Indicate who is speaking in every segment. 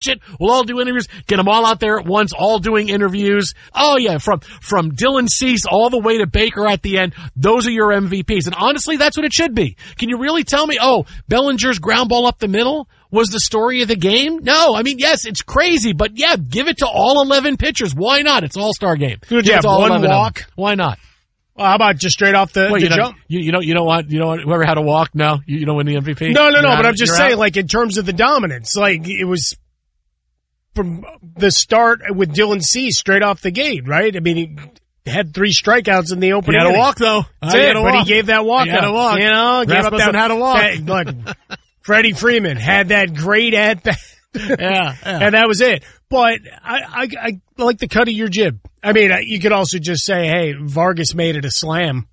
Speaker 1: watch it. We'll all do interviews. Get them all out there at once, all doing interviews. Oh, yeah, from Dylan Cease all the way to Baker at the end. Those are your MVPs. And honestly, that's what it should be. Can you really tell me, Bellinger's ground ball up the middle was the story of the game? No. I mean, yes, it's crazy, but yeah, give it to all 11 pitchers. Why not? It's All-Star game.
Speaker 2: Could you have one walk?
Speaker 1: Why not?
Speaker 2: Well, how about just straight off the jump?
Speaker 1: You don't want whoever had a walk? No, you don't win the MVP.
Speaker 2: No. But I'm just saying, like in terms of the dominance, like it was from the start with Dylan Cease straight off the gate, right? I mean, he had 3 strikeouts in the opening.
Speaker 1: He had a walk though.
Speaker 2: But he gave that walk.
Speaker 1: He had a walk.
Speaker 2: Gave up that.
Speaker 1: Had a walk.
Speaker 2: Look, Freddie Freeman had that great at bat.
Speaker 1: Yeah,
Speaker 2: and that was it. But I like the cut of your jib. I mean, you could also just say, hey, Vargas made it a slam.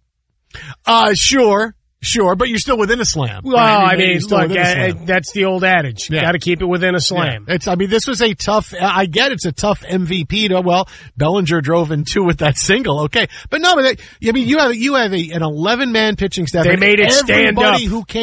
Speaker 1: Sure, but you're still within a slam.
Speaker 2: Well, I mean, look, that's the old adage.
Speaker 1: Yeah.
Speaker 2: Got to keep it within a slam.
Speaker 1: Yeah. This was a tough, I get it's a tough MVP Bellinger drove in 2 with that single, okay. But no, you have an 11-man pitching staff.
Speaker 2: They made it stand up.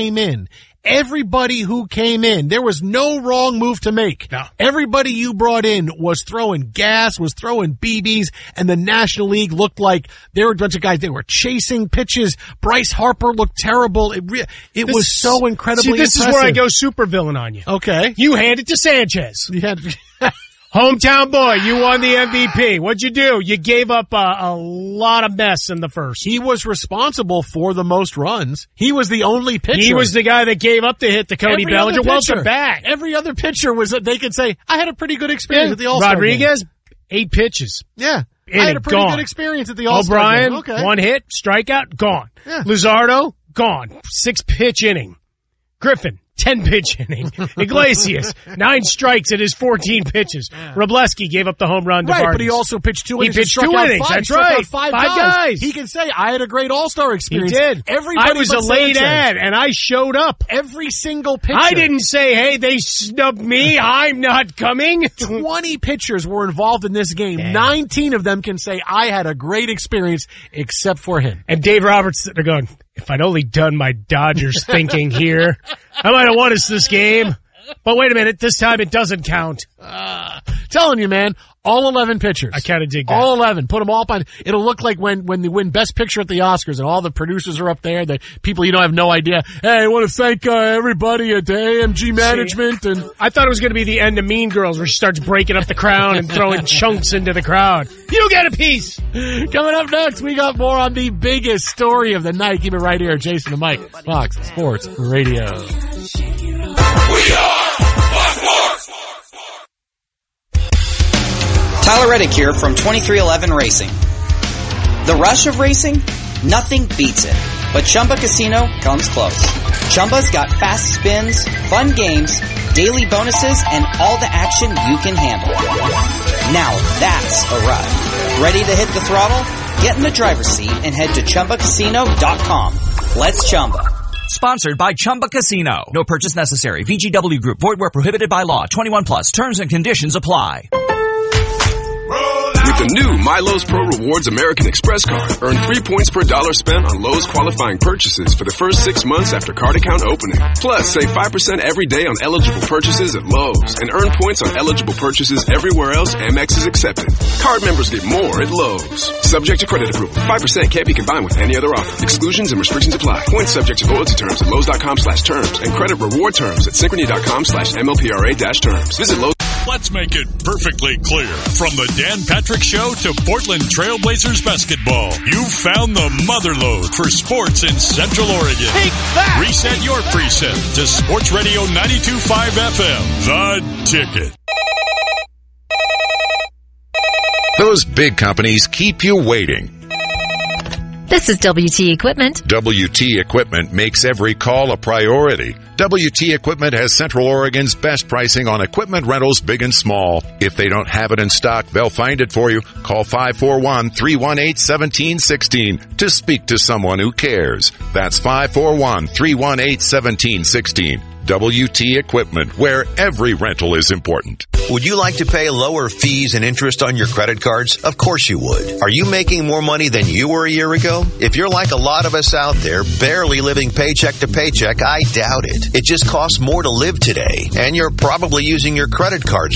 Speaker 1: Everybody who came in, there was no wrong move to make.
Speaker 2: No.
Speaker 1: Everybody you brought in was throwing gas, was throwing BBs, and the National League looked like there were a bunch of guys, they were chasing pitches. Bryce Harper looked terrible. It was so incredibly
Speaker 2: impressive. This is where I go supervillain on you.
Speaker 1: Okay.
Speaker 2: You hand it to Sanchez. Hometown boy, you won the MVP. What'd you do? You gave up a lot of mess in the first.
Speaker 1: He was responsible for the most runs. He was the only pitcher.
Speaker 2: He was the guy that gave up the hit to Cody Bellinger. Welcome back.
Speaker 1: Every other pitcher they could say, I had a pretty good experience at the All-Star
Speaker 2: Rodriguez,
Speaker 1: game.
Speaker 2: 8 pitches.
Speaker 1: Yeah. I had a pretty good experience at the All-Star
Speaker 2: O'Brien,
Speaker 1: game. Okay.
Speaker 2: 1 hit, strikeout, gone.
Speaker 1: Yeah.
Speaker 2: Luzardo, gone. 6-pitch inning. Griffin, 10-pitch inning. Iglesias, 9 strikes in his 14 pitches. Robleski gave up the home run to Vargas.
Speaker 1: But he also pitched 2 innings.
Speaker 2: He pitched 2 innings. That's right.
Speaker 1: 5 guys. He can say, I had a great All-Star experience.
Speaker 2: He did.
Speaker 1: Everybody
Speaker 2: I was a late ad, and I showed up.
Speaker 1: Every single pitcher.
Speaker 2: I didn't say, hey, they snubbed me. I'm not coming.
Speaker 1: 20 pitchers were involved in this game. Damn. 19 of them can say, I had a great experience, except for him.
Speaker 2: And Dave Roberts, they're going, if I'd only done my Dodgers thinking here, I might have won us this game. But wait a minute, this time it doesn't count.
Speaker 1: Telling you, man, all 11 pitchers.
Speaker 2: I kind of dig that.
Speaker 1: All 11. Put them all up on. It'll look like when they win Best Picture at the Oscars and all the producers are up there, the people have no idea. Hey, I want to thank everybody at the AMG management. And
Speaker 2: I thought it was going to be the end of Mean Girls where she starts breaking up the crown and throwing chunks into the crowd. You get a piece.
Speaker 1: Coming up next, we got more on the biggest story of the night. Keep it right here. Jason and Mike, Fox Sports Radio.
Speaker 3: We are Fox Sports.
Speaker 4: Tyler Reddick here from 2311 Racing. The rush of racing? Nothing beats it. But Chumba Casino comes close. Chumba's got fast spins, fun games, daily bonuses, and all the action you can handle. Now that's a ride. Ready to hit the throttle? Get in the driver's seat and head to ChumbaCasino.com. Let's Chumba.
Speaker 5: Sponsored by Chumba Casino. No purchase necessary. VGW Group. Void where prohibited by law. 21 plus. Terms and conditions apply.
Speaker 3: With the new MyLowe's Pro Rewards American Express card, earn 3 points per dollar spent on Lowe's qualifying purchases for the first 6 months after card account opening. Plus, save 5% every day on eligible purchases at Lowe's and earn points on eligible purchases everywhere else Amex is accepted. Card members get more at Lowe's. Subject to credit approval. 5% can't be combined with any other offer. Exclusions and restrictions apply. Points subject to loyalty terms at Lowe's.com/terms and credit reward terms at Synchrony.com/MLPRA-terms. Visit Lowe's.
Speaker 6: Let's make it perfectly clear. From the Dan Patrick Show to Portland Trailblazers basketball, you've found the motherlode for sports in Central Oregon.
Speaker 1: Take that!
Speaker 6: Reset your preset to Sports Radio 92.5 FM, The Ticket.
Speaker 7: Those big companies keep you waiting.
Speaker 8: This is WT Equipment.
Speaker 7: WT Equipment makes every call a priority. WT Equipment has Central Oregon's best pricing on equipment rentals, big and small. If they don't have it in stock, they'll find it for you. Call 541-318-1716 to speak to someone who cares. That's 541-318-1716. WT Equipment, where every rental is important.
Speaker 9: Would you like to pay lower fees and interest on your credit cards? Of course you would. Are you making more money than you were a year ago? If you're like a lot of us out there, barely living paycheck to paycheck, I doubt it. It just costs more to live today, and you're probably using your credit cards